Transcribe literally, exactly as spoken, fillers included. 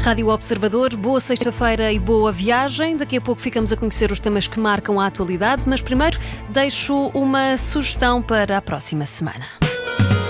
Rádio Observador, boa sexta-feira e boa viagem. Daqui a pouco ficamos a conhecer os temas que marcam a atualidade, mas primeiro deixo uma sugestão para a próxima semana.